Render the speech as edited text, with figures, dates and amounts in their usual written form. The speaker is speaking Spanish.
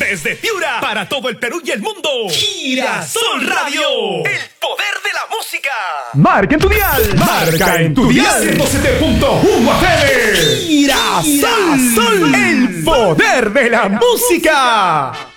Desde Piura, para todo el Perú y el mundo. Girasol Radio. El poder de la música. Marca en tu dial. Marca en tu dial. 107.1 FM. Girasol. El poder de la música.